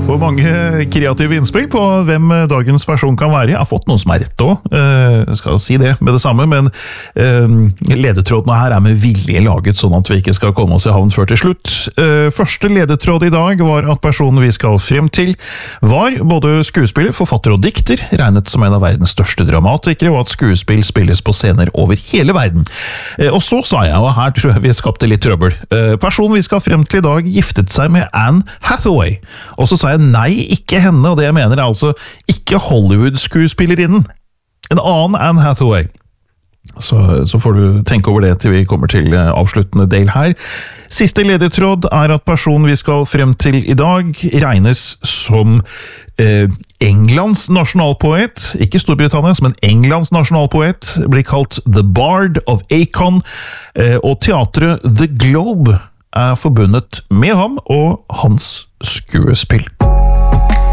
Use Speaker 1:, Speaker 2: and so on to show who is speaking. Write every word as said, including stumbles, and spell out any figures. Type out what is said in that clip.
Speaker 1: får mange kreative innspill på hvem dagens person kan være. Jeg har fått noen som er rett også, jeg skal si det med det samme, men ledetrådene her er med vilje laget sånn at vi ikke skal komme oss i havn før til slutt. Første ledetråd i dag var at personen vi skal frem til var både skuespiller, forfatter og dikter, regnet som en av verdens største dramatikere, og at skuespill spilles på scener over hele verden. Og så sa jeg, og her tror jeg vi skapte litt trøbbel, personen vi skal frem til i dag giftet seg med Anne Hathaway. Og så sa jeg nei, ikke henne, og det jeg mener er altså ikke Hollywood-skuespillerinnen. En annen Anne Hathaway. Så, så får du tenke over det til vi kommer til avsluttende del her. Siste ledetråd er at personen vi skal frem til i dag regnes som eh, Englands nasjonalpoet, ikke Storbritannias, men Englands nasjonalpoet, blir kalt The Bard of Acon, eh, og teatret The Globe er forbundet med ham og hans skuespill.